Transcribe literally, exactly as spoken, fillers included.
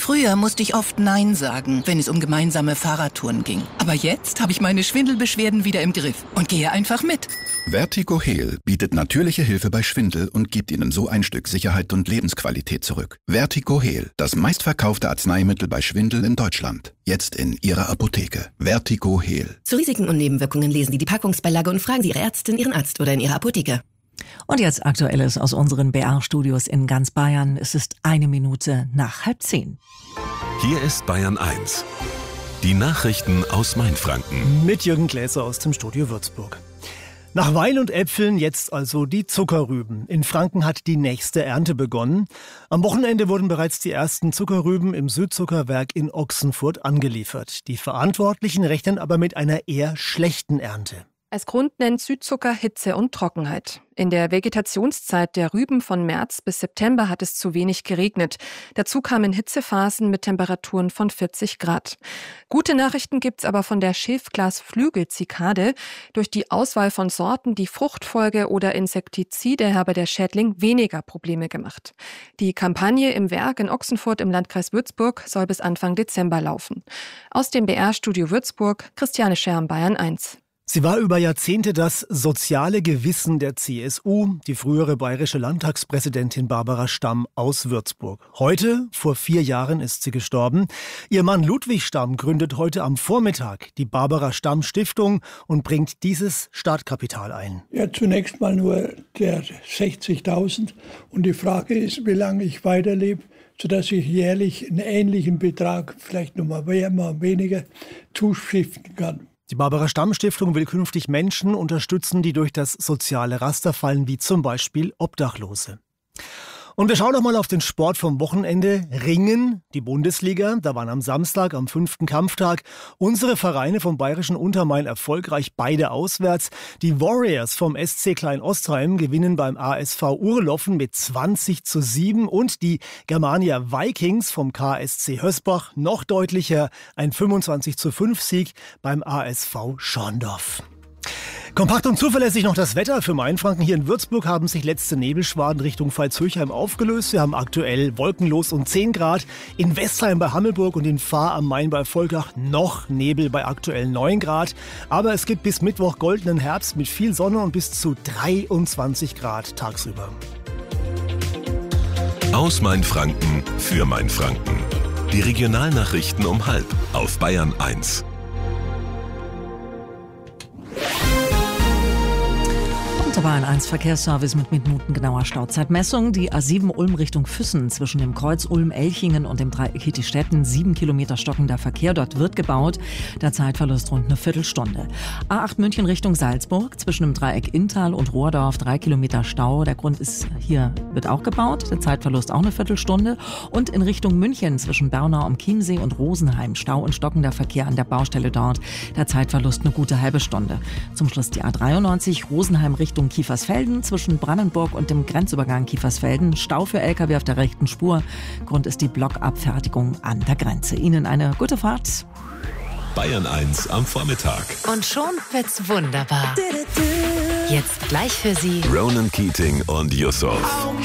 Früher musste ich oft Nein sagen, wenn es um gemeinsame Fahrradtouren ging. Aber jetzt habe ich meine Schwindelbeschwerden wieder im Griff und gehe einfach mit. Vertigo Heal bietet natürliche Hilfe bei Schwindel und gibt Ihnen so ein Stück Sicherheit und Lebensqualität zurück. Vertigo Heal, das meistverkaufte Arzneimittel bei Schwindel in Deutschland. Jetzt in Ihrer Apotheke. Vertigo Heal. Zu Risiken und Nebenwirkungen lesen Sie die Packungsbeilage und fragen Sie Ihre Ärztin, Ihren Arzt oder in Ihrer Apotheke. Und jetzt Aktuelles aus unseren B R-Studios in ganz Bayern. Es ist eine Minute nach halb zehn. Hier ist Bayern eins. Die Nachrichten aus Mainfranken. Mit Jürgen Gläser aus dem Studio Würzburg. Nach Wein und Äpfeln jetzt also die Zuckerrüben. In Franken hat die nächste Ernte begonnen. Am Wochenende wurden bereits die ersten Zuckerrüben im Südzuckerwerk in Ochsenfurt angeliefert. Die Verantwortlichen rechnen aber mit einer eher schlechten Ernte. Als Grund nennt Südzucker Hitze und Trockenheit. In der Vegetationszeit der Rüben von März bis September hat es zu wenig geregnet. Dazu kamen Hitzephasen mit Temperaturen von vierzig Grad. Gute Nachrichten gibt's aber von der Schilfglasflügelzikade. Durch die Auswahl von Sorten, die Fruchtfolge oder Insektizide habe der Schädling weniger Probleme gemacht. Die Kampagne im Werk in Ochsenfurt im Landkreis Würzburg soll bis Anfang Dezember laufen. Aus dem B R-Studio Würzburg, Christiane Scherm, Bayern eins. Sie war über Jahrzehnte das soziale Gewissen der C S U, die frühere bayerische Landtagspräsidentin Barbara Stamm aus Würzburg. Heute, vor vier Jahren, ist sie gestorben. Ihr Mann Ludwig Stamm gründet heute am Vormittag die Barbara Stamm Stiftung und bringt dieses Startkapital ein. Ja, zunächst mal nur der sechzigtausend. Und die Frage ist, wie lange ich weiterlebe, sodass ich jährlich einen ähnlichen Betrag, vielleicht noch mal mehr, mal weniger, zustiften kann. Die Barbara Stamm Stiftung will künftig Menschen unterstützen, die durch das soziale Raster fallen, wie zum Beispiel Obdachlose. Und wir schauen noch mal auf den Sport vom Wochenende. Ringen, die Bundesliga. Da waren am Samstag, am fünften Kampftag, unsere Vereine vom bayerischen Untermain erfolgreich, beide auswärts. Die Warriors vom S C Klein-Ostheim gewinnen beim A S V Urloffen mit zwanzig zu sieben und die Germania Vikings vom K S C Hösbach noch deutlicher, ein fünfundzwanzig zu fünf Sieg beim A S V Schorndorf. Kompakt und zuverlässig noch das Wetter für Mainfranken. Hier in Würzburg haben sich letzte Nebelschwaden Richtung Pfalz-Höchheim aufgelöst. Wir haben aktuell wolkenlos und zehn Grad. In Westheim bei Hammelburg und in Fahr am Main bei Volkach noch Nebel bei aktuell neun Grad. Aber es gibt bis Mittwoch goldenen Herbst mit viel Sonne und bis zu dreiundzwanzig Grad tagsüber. Aus Mainfranken für Mainfranken. Die Regionalnachrichten um halb auf Bayern eins. Der Bayern eins Verkehrsservice mit minutengenauer Stauzeitmessung. Die A sieben Ulm Richtung Füssen zwischen dem Kreuz Ulm-Elchingen und dem Dreieck Hittistetten. Sieben Kilometer stockender Verkehr. Dort wird gebaut. Der Zeitverlust rund eine Viertelstunde. A acht München Richtung Salzburg zwischen dem Dreieck Inntal und Rohrdorf. Drei Kilometer Stau. Der Grund ist, hier wird auch gebaut. Der Zeitverlust auch eine Viertelstunde. Und in Richtung München zwischen Bernau am Chiemsee und Rosenheim. Stau und stockender Verkehr an der Baustelle dort. Der Zeitverlust eine gute halbe Stunde. Zum Schluss die A dreiundneunzig Rosenheim Richtung Kiefersfelden zwischen Brandenburg und dem Grenzübergang Kiefersfelden. Stau für L K W auf der rechten Spur. Grund ist die Blockabfertigung an der Grenze. Ihnen eine gute Fahrt. Bayern eins am Vormittag. Und schon wird's wunderbar. Jetzt gleich für Sie Ronan Keating und Yusuf.